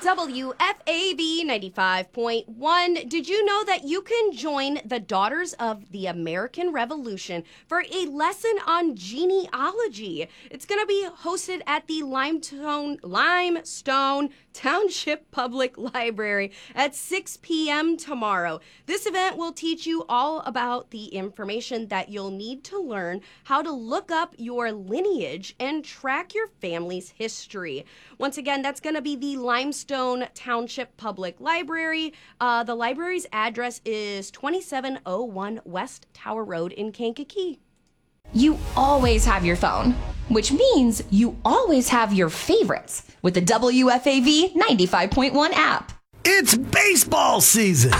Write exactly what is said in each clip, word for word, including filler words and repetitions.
W F A B ninety-five point one. Did you know that you can join the Daughters of the American Revolution for a lesson on genealogy? It's going to be hosted at the Limestone, Limestone Township Public Library at six p.m. tomorrow. This event will teach you all about the information that you'll need to learn how to look up your lineage and track your family's history. Once again, that's going to be the Limestone Township Public Library. Uh, the library's address is twenty-seven oh one West Tower Road in Kankakee. You always have your phone, which means you always have your favorites with the W F A V ninety-five point one app. It's baseball season,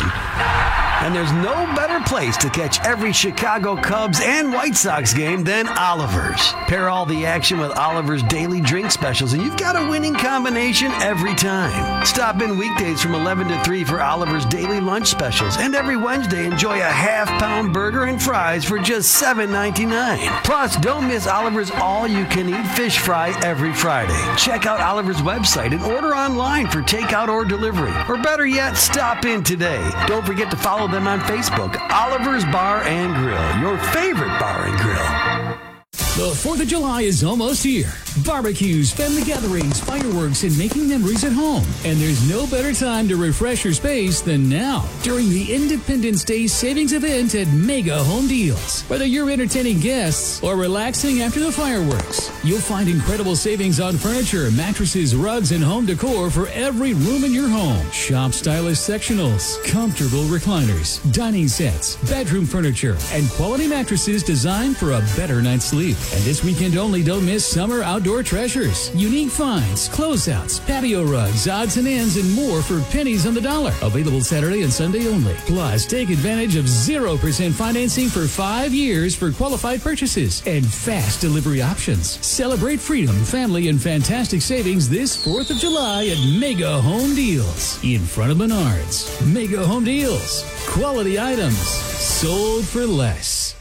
and there's no better place to catch every Chicago Cubs and White Sox game than Oliver's. Pair all the action with Oliver's daily drink specials, and you've got a winning combination every time. Stop in weekdays from eleven to three for Oliver's daily lunch specials, and every Wednesday enjoy a half-pound burger and fries for just seven ninety-nine. Plus, don't miss Oliver's all-you-can-eat fish fry every Friday. Check out Oliver's website and order online for takeout or delivery. Or better yet, stop in today. Don't forget to follow them on Facebook, Oliver's Bar and Grill, your favorite bar and grill. The fourth of July is almost here. Barbecues, family gatherings, fireworks, and making memories at home. And there's no better time to refresh your space than now, during the Independence Day savings event at Mega Home Deals. Whether you're entertaining guests or relaxing after the fireworks, you'll find incredible savings on furniture, mattresses, rugs, and home decor for every room in your home. Shop stylish sectionals, comfortable recliners, dining sets, bedroom furniture, and quality mattresses designed for a better night's sleep. And this weekend only, don't miss summer outdoor treasures, unique finds, closeouts, patio rugs, odds and ends, and more for pennies on the dollar. Available Saturday and Sunday only. Plus, take advantage of zero percent financing for five years for qualified purchases and fast delivery options. Celebrate freedom, family, and fantastic savings this fourth of July at Mega Home Deals in front of Menards. Mega Home Deals. Quality items sold for less.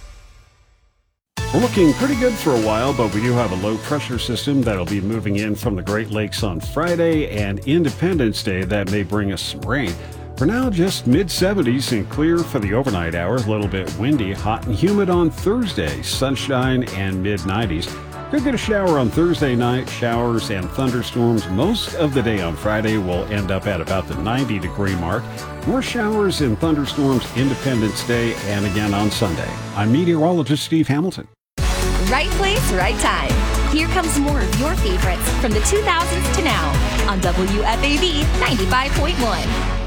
We're looking pretty good for a while, but we do have a low-pressure system that'll be moving in from the Great Lakes on Friday, and Independence Day, that may bring us some rain. For now, just mid seventies and clear for the overnight hours. A little bit windy, hot and humid on Thursday, sunshine and mid nineties. Could get a shower on Thursday night, showers and thunderstorms most of the day on Friday will end up at about the ninety degree mark. More showers and thunderstorms Independence Day and again on Sunday. I'm meteorologist Steve Hamilton. Right place, right time. Here comes more of your favorites from the two thousands to now on W F A B ninety-five point one.